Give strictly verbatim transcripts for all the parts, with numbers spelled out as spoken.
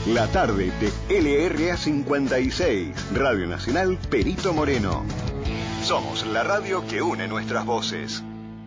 La tarde de L R A cincuenta y seis, Radio Nacional Perito Moreno. Somos la radio que une nuestras voces.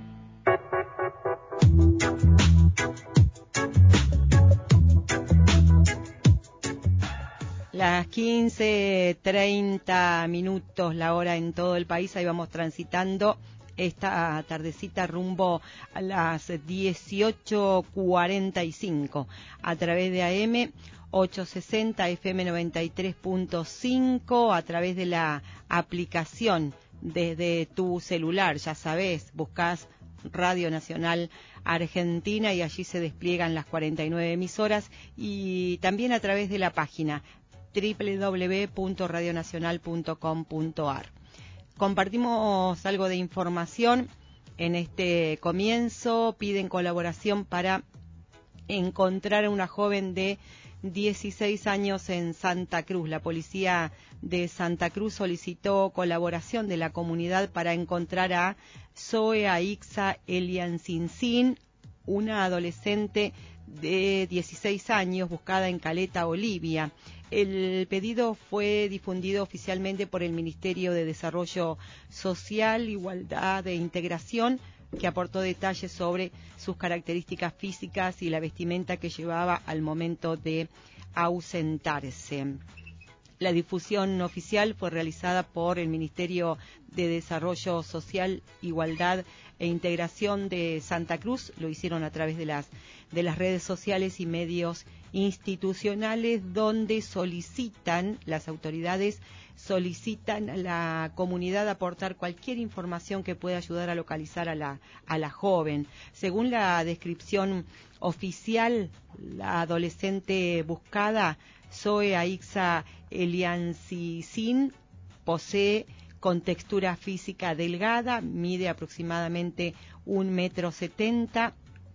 Las quince treinta minutos, la hora en todo el país. Ahí vamos transitando esta tardecita rumbo a las dieciocho cuarenta y cinco a través de A M ochocientos sesenta, F M noventa y tres punto cinco, a través de la aplicación desde tu celular. Ya sabes, buscas Radio Nacional Argentina y allí se despliegan las cuarenta y nueve emisoras, y también a través de la página doble u doble u doble u punto radio nacional punto com punto a r. Compartimos algo de información en este comienzo. Piden colaboración para encontrar a una joven de dieciséis años en Santa Cruz. La policía de Santa Cruz solicitó colaboración de la comunidad para encontrar a Zoe Aixa Eliancin, una adolescente de dieciséis años buscada en Caleta, Olivia. El pedido fue difundido oficialmente por el Ministerio de Desarrollo Social, Igualdad e Integración, que aportó detalles sobre sus características físicas y la vestimenta que llevaba al momento de ausentarse. La difusión oficial fue realizada por el Ministerio de Desarrollo Social, Igualdad e Integración de Santa Cruz. Lo hicieron a través de las, de las redes sociales y medios institucionales, donde solicitan, las autoridades solicitan a la comunidad aportar cualquier información que pueda ayudar a localizar a la, a la joven. Según la descripción oficial, la adolescente buscada, Zoe Aixa Eliancin, posee contextura física delgada, mide aproximadamente un metro setenta,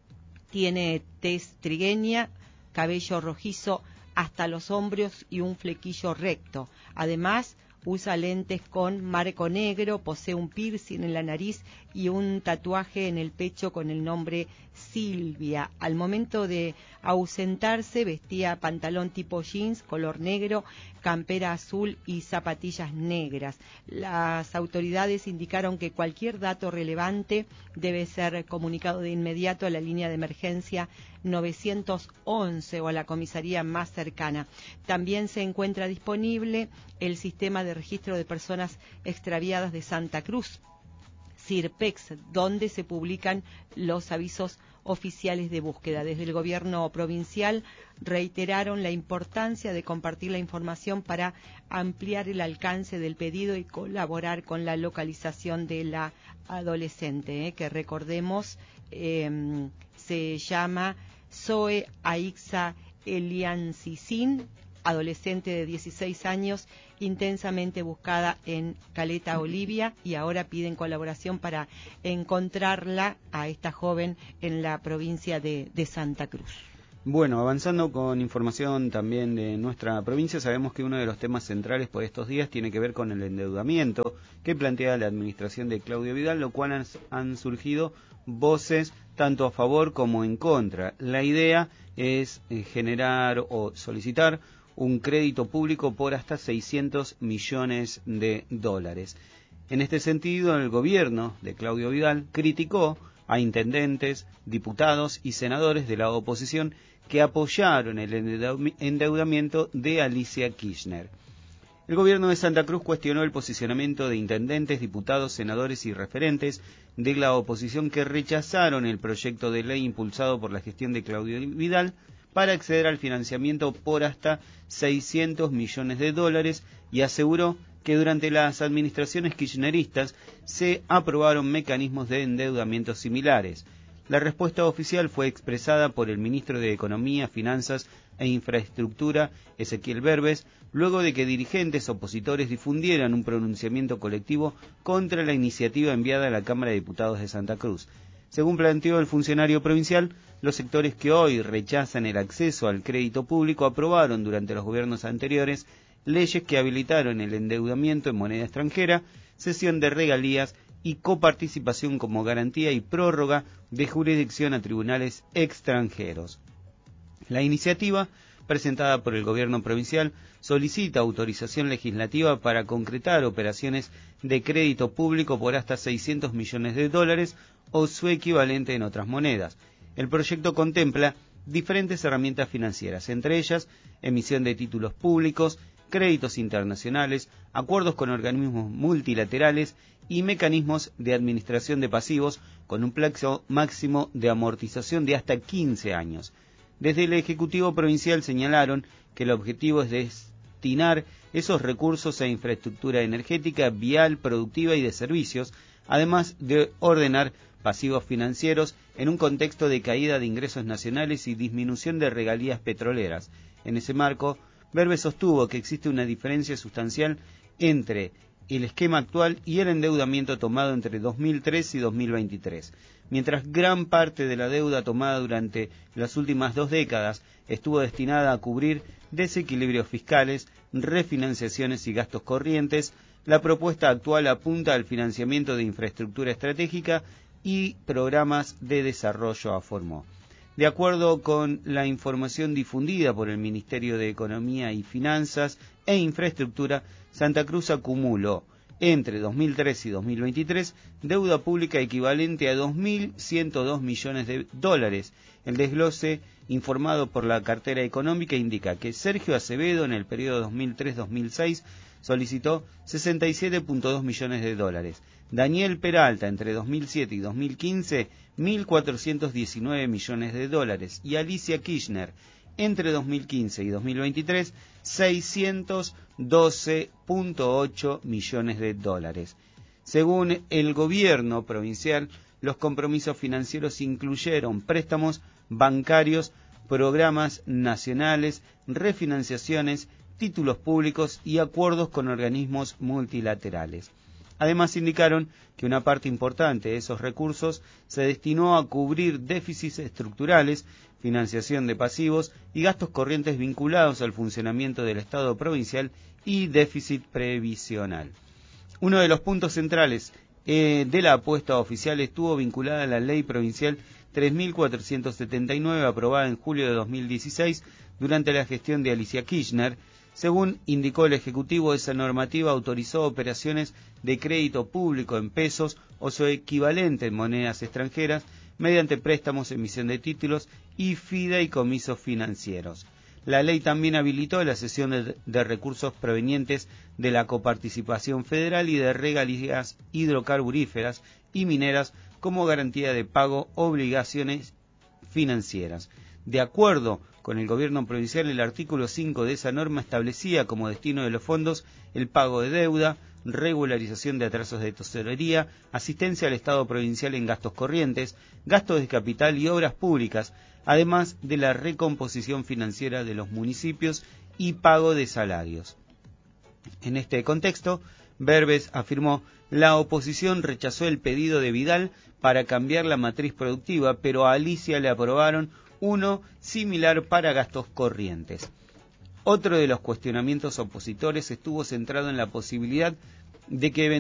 tiene tez trigueña, cabello rojizo hasta los hombros y un flequillo recto. Además, usa lentes con marco negro, posee un piercing en la nariz y un tatuaje en el pecho con el nombre Silvia. Al momento de ausentarse vestía pantalón tipo jeans, color negro, campera azul y zapatillas negras. Las autoridades indicaron que cualquier dato relevante debe ser comunicado de inmediato a la línea de emergencia novecientos once o a la comisaría más cercana. También se encuentra disponible el sistema de registro de personas extraviadas de Santa Cruz, SIRPEX, donde se publican los avisos oficiales de búsqueda. Desde el gobierno provincial reiteraron la importancia de compartir la información para ampliar el alcance del pedido y colaborar con la localización de la adolescente, ¿eh? que recordemos eh, se llama Zoe Aixa Eliancin, adolescente de dieciséis años, intensamente buscada en Caleta, Olivia, y ahora piden colaboración para encontrarla a esta joven en la provincia de, de Santa Cruz. Bueno, avanzando con información también de nuestra provincia, sabemos que uno de los temas centrales por estos días tiene que ver con el endeudamiento que plantea la administración de Claudio Vidal, lo cual han, han surgido voces tanto a favor como en contra. La idea es eh, generar o solicitar un crédito público por hasta seiscientos millones de dólares. En este sentido, el gobierno de Claudio Vidal criticó a intendentes, diputados y senadores de la oposición que apoyaron el endeudamiento de Alicia Kirchner. El gobierno de Santa Cruz cuestionó el posicionamiento de intendentes, diputados, senadores y referentes de la oposición que rechazaron el proyecto de ley impulsado por la gestión de Claudio Vidal para acceder al financiamiento por hasta seiscientos millones de dólares, y aseguró que durante las administraciones kirchneristas se aprobaron mecanismos de endeudamiento similares. La respuesta oficial fue expresada por el ministro de Economía, Finanzas e Infraestructura, Ezequiel Berbes, luego de que dirigentes opositores difundieran un pronunciamiento colectivo contra la iniciativa enviada a la Cámara de Diputados de Santa Cruz. Según planteó el funcionario provincial, los sectores que hoy rechazan el acceso al crédito público aprobaron durante los gobiernos anteriores leyes que habilitaron el endeudamiento en moneda extranjera, cesión de regalías y coparticipación como garantía y prórroga de jurisdicción a tribunales extranjeros. La iniciativa presentada por el gobierno provincial, solicita autorización legislativa para concretar operaciones de crédito público por hasta seiscientos millones de dólares o su equivalente en otras monedas. El proyecto contempla diferentes herramientas financieras, entre ellas emisión de títulos públicos, créditos internacionales, acuerdos con organismos multilaterales y mecanismos de administración de pasivos con un plazo máximo de amortización de hasta quince años. Desde el Ejecutivo Provincial señalaron que el objetivo es destinar esos recursos a infraestructura energética, vial, productiva y de servicios, además de ordenar pasivos financieros en un contexto de caída de ingresos nacionales y disminución de regalías petroleras. En ese marco, Berbe sostuvo que existe una diferencia sustancial entre el esquema actual y el endeudamiento tomado entre dos mil tres y dos mil veintitrés. Mientras gran parte de la deuda tomada durante las últimas dos décadas estuvo destinada a cubrir desequilibrios fiscales, refinanciaciones y gastos corrientes, la propuesta actual apunta al financiamiento de infraestructura estratégica y programas de desarrollo, afirmó. De acuerdo con la información difundida por el Ministerio de Economía y Finanzas e Infraestructura, Santa Cruz acumuló entre dos mil tres y dos mil veintitrés deuda pública equivalente a dos mil ciento dos millones de dólares. El desglose informado por la cartera económica indica que Sergio Acevedo en el periodo dos mil tres a dos mil seis solicitó sesenta y siete punto dos millones de dólares. Daniel Peralta entre dos mil siete y dos mil quince, mil cuatrocientos diecinueve millones de dólares. Y Alicia Kirchner entre dos mil quince y dos mil veintitrés, seiscientos doce punto ocho millones de dólares. Según el gobierno provincial, los compromisos financieros incluyeron préstamos bancarios, programas nacionales, refinanciaciones, títulos públicos y acuerdos con organismos multilaterales. Además, indicaron que una parte importante de esos recursos se destinó a cubrir déficits estructurales, financiación de pasivos y gastos corrientes vinculados al funcionamiento del Estado provincial y déficit previsional. Uno de los puntos centrales eh, de la apuesta oficial estuvo vinculada a la Ley Provincial tres mil cuatrocientos setenta y nueve, aprobada en julio de dos mil dieciséis durante la gestión de Alicia Kirchner. Según indicó el Ejecutivo, esa normativa autorizó operaciones de crédito público en pesos o su equivalente en monedas extranjeras mediante préstamos, emisión de títulos y fideicomisos financieros. La ley también habilitó la cesión de, de recursos provenientes de la coparticipación federal y de regalías hidrocarburíferas y mineras como garantía de pago obligaciones financieras. De acuerdo con el gobierno provincial, el artículo cinco de esa norma establecía como destino de los fondos el pago de deuda, regularización de atrasos de tesorería, asistencia al Estado provincial en gastos corrientes, gastos de capital y obras públicas, además de la recomposición financiera de los municipios y pago de salarios. En este contexto, Berbes afirmó: la oposición rechazó el pedido de Vidal para cambiar la matriz productiva, pero a Alicia le aprobaron uno similar para gastos corrientes. Otro de los cuestionamientos opositores estuvo centrado en la posibilidad de que